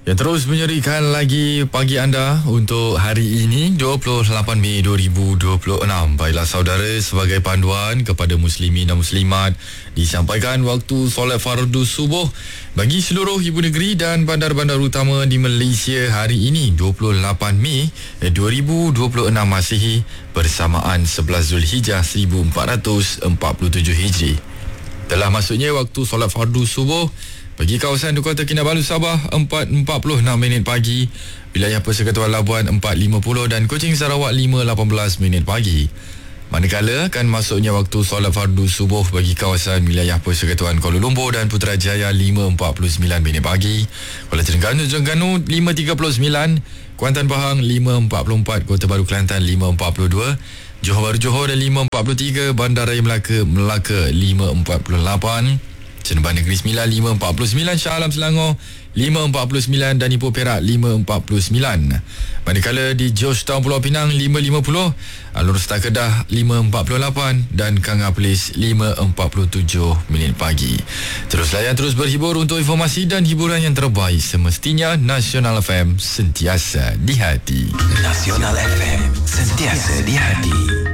Yang terus menyerikan lagi pagi anda untuk hari ini 28 Mei 2026. Baiklah saudara, sebagai panduan kepada muslimin dan muslimat, disampaikan waktu solat fardu subuh bagi seluruh ibu negeri dan bandar-bandar utama di Malaysia hari ini 28 Mei 2026 Masihi bersamaan 11 Zulhijjah 1447 Hijri. Telah masuknya waktu solat fardu subuh bagi kawasan di Kota Kinabalu Sabah 4.46 pagi, wilayah Persekutuan Labuan 4.50 dan Kuching Sarawak 5.18 pagi. Manakala akan masuknya waktu solat fardu subuh bagi kawasan wilayah Persekutuan Kuala Lumpur dan Putrajaya 5.49 pagi, Kuala Terengganu 5.39, Kuantan Pahang 5.44, Kota Baru Kelantan 5.42, Johor Bahru Johor 5.43, Bandaraya Melaka 5.48, Seremban Negeri Sembilan 5.49, Shah Alam Selangor 5.49 dan Ipoh Perak 5.49. Manakala di Georgetown Pulau Pinang 5.50, Alor Star Kedah 5.48 dan Kanga Perlis 5.47 pagi. Terus layan, terus berhibur untuk informasi dan hiburan yang terbaik. Semestinya Nasional FM sentiasa di hati. Nasional FM sentiasa di hati.